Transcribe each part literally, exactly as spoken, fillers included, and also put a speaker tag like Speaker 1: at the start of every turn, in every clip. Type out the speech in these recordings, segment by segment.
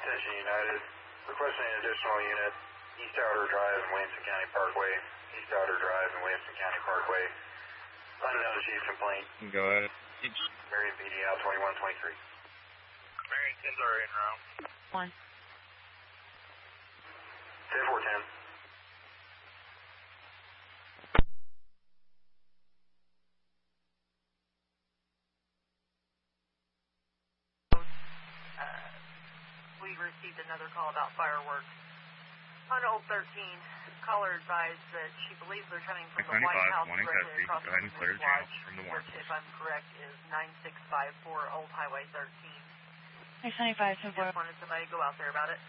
Speaker 1: Attention United. Requesting an additional unit. East Outer Drive and Williamson County Parkway. East Outer Drive and Williamson County Parkway. Unknown chief complaint.
Speaker 2: Go ahead.
Speaker 1: Marion P D out twenty-one twenty-three.
Speaker 3: Marion ten's already in route.
Speaker 4: One.
Speaker 1: ten four ten.
Speaker 5: We received another call about fireworks. On Old thirteen, caller advised that she believes they're coming from the White House directly across the Lodge, which, if I'm correct, is nine six five four Old Highway thirteen.
Speaker 4: six ninety-five, ten four.
Speaker 5: Just wanted somebody to go out there about it.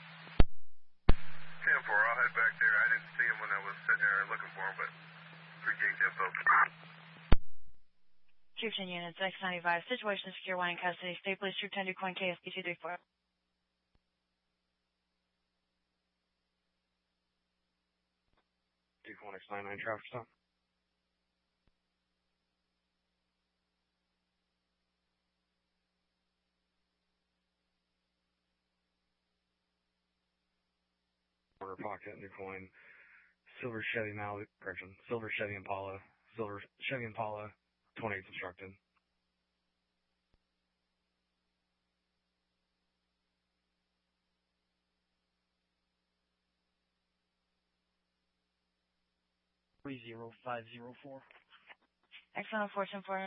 Speaker 3: ten four, I'll head back there. I didn't see him when I was sitting there looking for him, but appreciate the info.
Speaker 4: Troop ten units, X ninety-five. Situation secure, one in custody. State Police Troop ten, Ducoin, K S P two three four.
Speaker 2: Ducoin X ninety-nine, traffic stop. Corner pocket, Ducoin. Silver Chevy Malibu, correction. Silver Chevy Impala. Silver Chevy Impala. twenty-eight obstructed.
Speaker 6: three zero five zero four.
Speaker 4: X one oh four, ten four.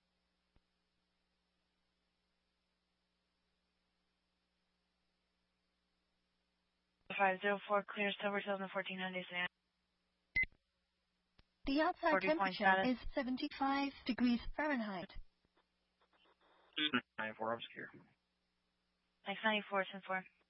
Speaker 4: five zero four, clear Silver two thousand fourteen Hyundai Sedan.
Speaker 7: The outside
Speaker 4: forty
Speaker 7: temperature is seventy-five degrees Fahrenheit.
Speaker 6: nine four obscure.
Speaker 4: X ninety-four, ten four.